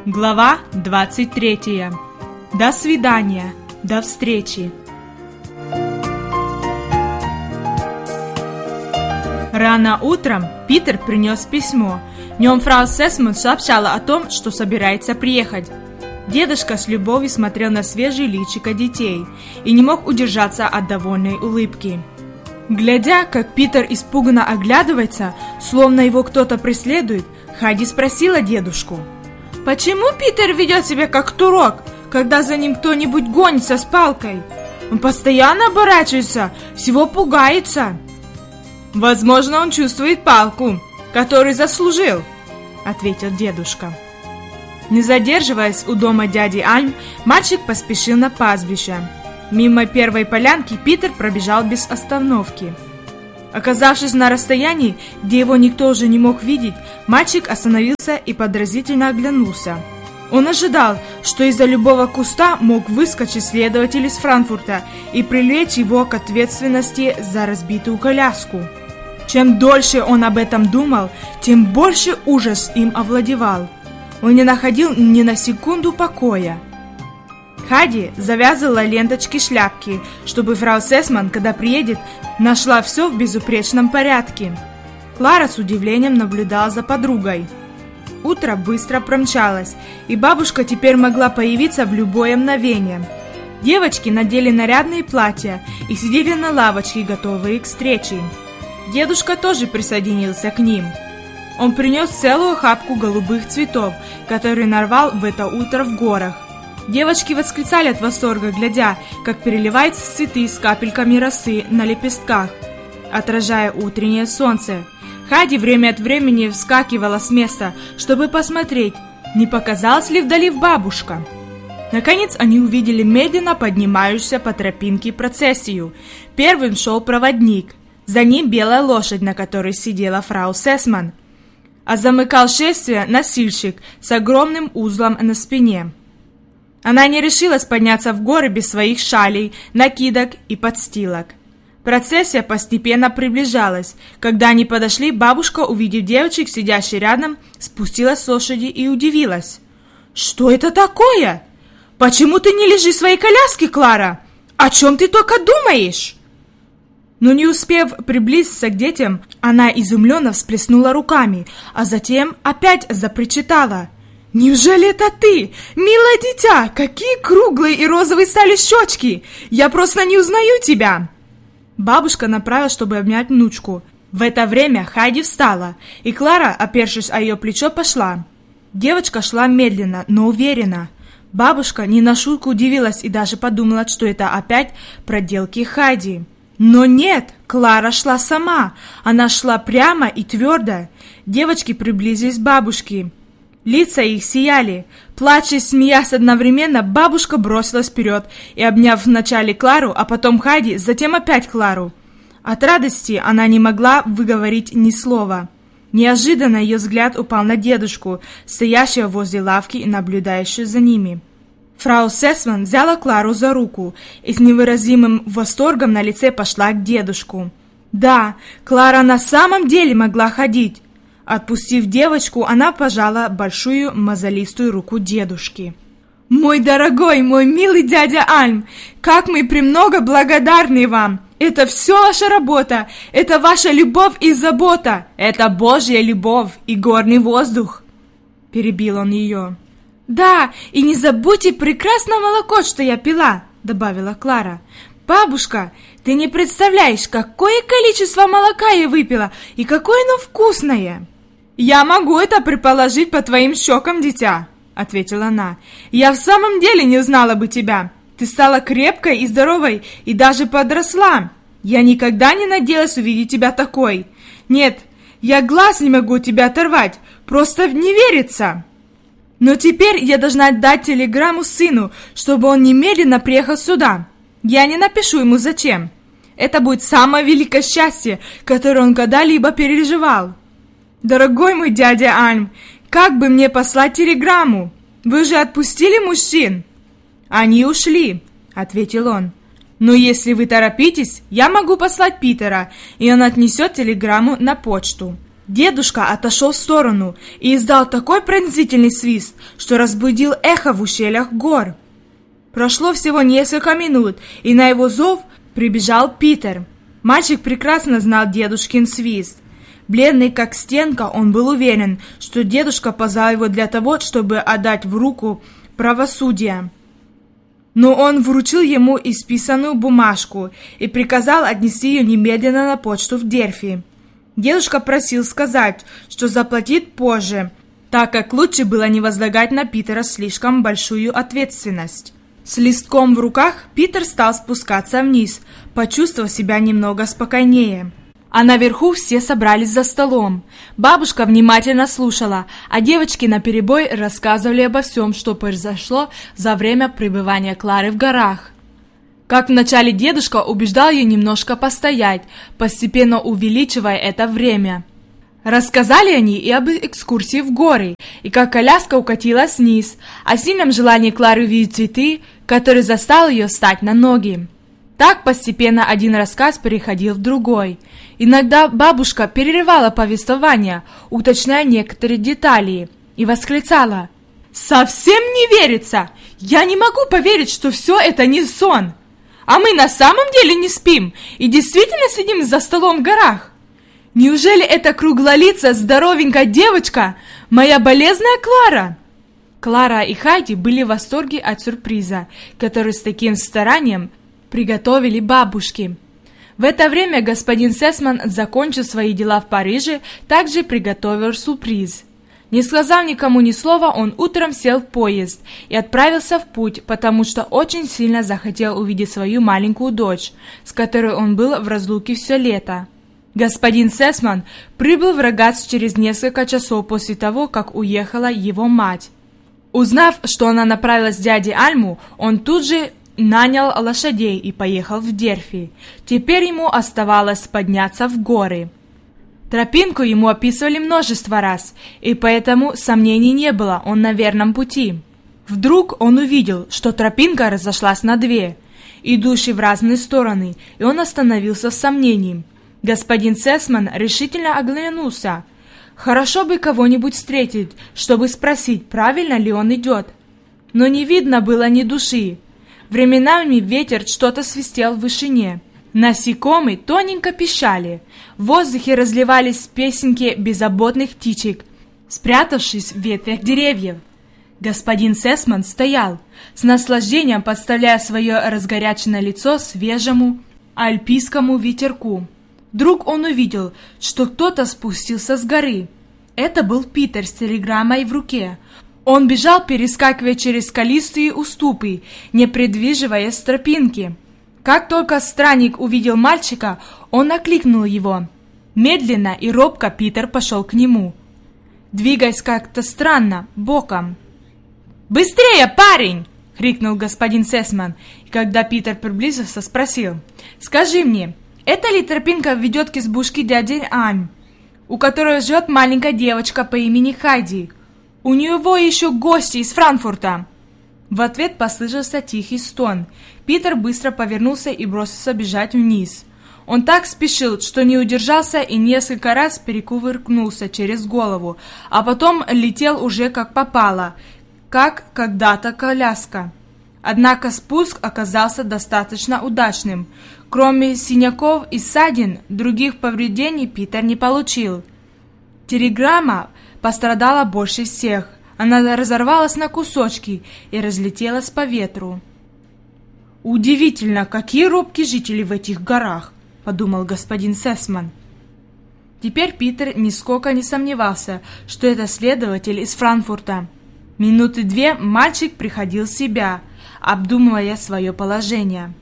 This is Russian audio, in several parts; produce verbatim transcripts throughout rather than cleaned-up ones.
Глава двадцать третья. До свидания. До встречи. Рано утром Питер принес письмо. В нем фрау Сесман сообщала о том, что собирается приехать. Дедушка с любовью смотрел на свежие личико детей и не мог удержаться от довольной улыбки. Глядя, как Питер испуганно оглядывается, словно его кто-то преследует, Хайди спросила дедушку: «Почему Питер ведет себя как турок, когда за ним кто-нибудь гонится с палкой? Он постоянно оборачивается, всего пугается». «Возможно, он чувствует палку, которую заслужил», — ответил дедушка. Не задерживаясь у дома дяди Альм, мальчик поспешил на пастбище. Мимо первой полянки Питер пробежал без остановки. Оказавшись на расстоянии, где его никто уже не мог видеть, мальчик остановился и подозрительно оглянулся. Он ожидал, что из-за любого куста мог выскочить следователь из Франкфурта и привлечь его к ответственности за разбитую коляску. Чем дольше он об этом думал, тем больше ужас им овладевал. Он не находил ни на секунду покоя. Хайди завязывала ленточки шляпки, чтобы фрау Сесман, когда приедет, нашла все в безупречном порядке. Клара с удивлением наблюдала за подругой. Утро быстро промчалось, и бабушка теперь могла появиться в любое мгновение. Девочки надели нарядные платья и сидели на лавочке, готовые к встрече. Дедушка тоже присоединился к ним. Он принес целую охапку голубых цветов, которые нарвал в это утро в горах. Девочки восклицали от восторга, глядя, как переливаются цветы с капельками росы на лепестках, отражая утреннее солнце. Хайди время от времени вскакивала с места, чтобы посмотреть, не показалась ли вдали бабушка. Наконец они увидели медленно поднимающуюся по тропинке процессию. Первым шел проводник, за ним белая лошадь, на которой сидела фрау Сесман, а замыкал шествие носильщик с огромным узлом на спине. Она не решилась подняться в горы без своих шалей, накидок и подстилок. Процессия постепенно приближалась. Когда они подошли, бабушка, увидев девочек, сидящих рядом, спустилась с лошади и удивилась. «Что это такое? Почему ты не лежишь в своей коляске, Клара? О чем ты только думаешь?» Но не успев приблизиться к детям, она изумленно всплеснула руками, а затем опять запричитала: «Неужели это ты? Милое дитя, какие круглые и розовые стали щечки! Я просто не узнаю тебя!» Бабушка направилась, чтобы обнять внучку. В это время Хайди встала, и Клара, опершись о ее плечо, пошла. Девочка шла медленно, но уверенно. Бабушка не на шутку удивилась и даже подумала, что это опять проделки Хайди. Но нет, Клара шла сама. Она шла прямо и твердо. Девочки приблизились к бабушке. Лица их сияли. Плача и смеясь одновременно, бабушка бросилась вперед и, обняв вначале Клару, а потом Хайди, затем опять Клару. От радости она не могла выговорить ни слова. Неожиданно ее взгляд упал на дедушку, стоящего возле лавки и наблюдающего за ними. Фрау Сесман взяла Клару за руку и с невыразимым восторгом на лице пошла к дедушку. Да, Клара на самом деле могла ходить. Отпустив девочку, она пожала большую мозолистую руку дедушки. «Мой дорогой, мой милый дядя Альм, как мы премного благодарны вам! Это все ваша работа, это ваша любовь и забота, это Божья любовь и горный воздух!» Перебил он ее. «Да, и не забудьте прекрасное молоко, что я пила», — добавила Клара. «Бабушка, ты не представляешь, какое количество молока я выпила и какое оно вкусное!» «Я могу это предположить по твоим щекам, дитя», — ответила она. «Я в самом деле не узнала бы тебя. Ты стала крепкой и здоровой и даже подросла. Я никогда не надеялась увидеть тебя такой. Нет, я глаз не могу тебя оторвать, просто не верится. Но теперь я должна отдать телеграмму сыну, чтобы он немедленно приехал сюда. Я не напишу ему зачем. Это будет самое великое счастье, которое он когда-либо переживал. Дорогой мой дядя Альм, как бы мне послать телеграмму? Вы же отпустили мужчин?» «Они ушли», — ответил он. «Но если вы торопитесь, я могу послать Питера, и он отнесет телеграмму на почту». Дедушка отошел в сторону и издал такой пронзительный свист, что разбудил эхо в ущельях гор. Прошло всего несколько минут, и на его зов прибежал Питер. Мальчик прекрасно знал дедушкин свист. Бледный как стенка, он был уверен, что дедушка позвал его для того, чтобы отдать в руку правосудия. Но он вручил ему исписанную бумажку и приказал отнести ее немедленно на почту в Дельфи. Дедушка просил сказать, что заплатит позже, так как лучше было не возлагать на Питера слишком большую ответственность. С листком в руках Питер стал спускаться вниз, почувствовав себя немного спокойнее. А наверху все собрались за столом. Бабушка внимательно слушала, а девочки наперебой рассказывали обо всем, что произошло за время пребывания Клары в горах. Как вначале дедушка убеждал ее немножко постоять, постепенно увеличивая это время. Рассказали они и об экскурсии в горы, и как коляска укатилась вниз, о сильном желании Клары увидеть цветы, который застал ее встать на ноги. Так постепенно один рассказ переходил в другой. Иногда бабушка перерывала повествование, уточняя некоторые детали, и восклицала: «Совсем не верится! Я не могу поверить, что все это не сон! А мы на самом деле не спим и действительно сидим за столом в горах! Неужели эта круглолицая здоровенькая девочка моя болезная Клара?» Клара и Хайди были в восторге от сюрприза, который с таким старанием приготовили бабушки. В это время господин Сесман, закончив свои дела в Париже, также приготовил сюрприз. Не сказав никому ни слова, он утром сел в поезд и отправился в путь, потому что очень сильно захотел увидеть свою маленькую дочь, с которой он был в разлуке все лето. Господин Сесман прибыл в Рогац через несколько часов после того, как уехала его мать. Узнав, что она направилась к дяде Альму, он тут же нанял лошадей и поехал в Дельфи. Теперь ему оставалось подняться в горы. Тропинку ему описывали множество раз, и поэтому сомнений не было, он на верном пути. Вдруг он увидел, что тропинка разошлась на две, идущие в разные стороны, и он остановился в сомнении. Господин Сесман решительно оглянулся. Хорошо бы кого-нибудь встретить, чтобы спросить, правильно ли он идет. Но не видно было ни души. Временами ветер что-то свистел в вышине. Насекомые тоненько пищали. В воздухе разливались песенки беззаботных птичек, спрятавшись в ветвях деревьев. Господин Сесман стоял, с наслаждением подставляя свое разгоряченное лицо свежему альпийскому ветерку. Вдруг он увидел, что кто-то спустился с горы. Это был Питер с телеграммой в руке. Он бежал, перескакивая через скалистые уступы, не придвиживаясь с тропинки. Как только странник увидел мальчика, он окликнул его. Медленно и робко Питер пошел к нему, двигаясь как-то странно, боком. «Быстрее, парень!» — крикнул господин Сесман, и когда Питер приблизился, спросил: «Скажи мне, эта ли тропинка ведет к избушке дяди Ань, у которой живет маленькая девочка по имени Хайди? У него еще гости из Франкфурта!» В ответ послышался тихий стон. Питер быстро повернулся и бросился бежать вниз. Он так спешил, что не удержался и несколько раз перекувыркнулся через голову, а потом летел уже как попало, как когда-то коляска. Однако спуск оказался достаточно удачным. Кроме синяков и ссадин, других повреждений Питер не получил. Телеграмма пострадала больше всех. Она разорвалась на кусочки и разлетелась по ветру. «Удивительно, какие робкие жители в этих горах», — подумал господин Сесман. Теперь Питер нисколько не сомневался, что это следователь из Франкфурта. Минуты две мальчик приходил в себя, обдумывая свое положение.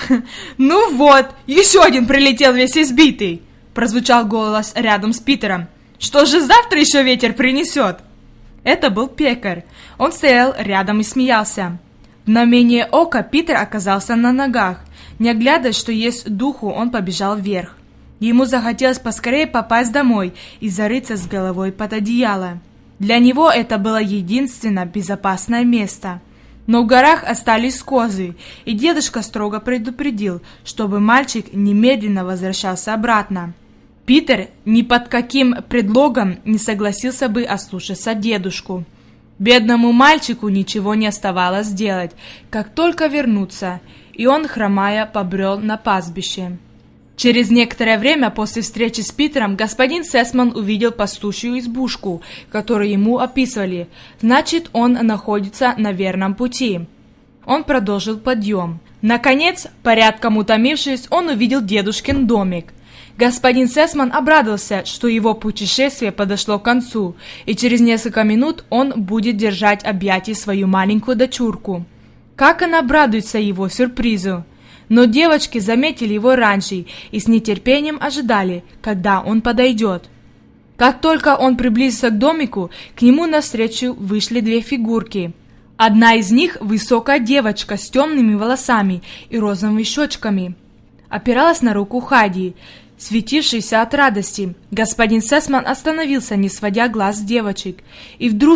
«Ну вот, еще один прилетел весь избитый!» — прозвучал голос рядом с Питером. «Что же завтра еще ветер принесет?» Это был пекарь. Он стоял рядом и смеялся. В мгновение ока Питер оказался на ногах. Не оглядываясь, что есть духу, он побежал вверх. Ему захотелось поскорее попасть домой и зарыться с головой под одеяло. Для него это было единственное безопасное место. Но в горах остались козы, и дедушка строго предупредил, чтобы мальчик немедленно возвращался обратно. Питер ни под каким предлогом не согласился бы ослушаться дедушку. Бедному мальчику ничего не оставалось делать, как только вернуться, и он, хромая, побрел на пастбище. Через некоторое время после встречи с Питером господин Сесман увидел пастушью избушку, которую ему описывали. Значит, он находится на верном пути. Он продолжил подъем. Наконец, порядком утомившись, он увидел дедушкин домик. Господин Сесман обрадовался, что его путешествие подошло к концу, и через несколько минут он будет держать в объятии свою маленькую дочурку. Как она обрадуется его сюрпризу! Но девочки заметили его раньше и с нетерпением ожидали, когда он подойдет. Как только он приблизился к домику, к нему навстречу вышли две фигурки. Одна из них, высокая девочка с темными волосами и розовыми щечками, опиралась на руку Хайди, светившейся от радости. Господин Сесман остановился, не сводя глаз с девочек, и вдруг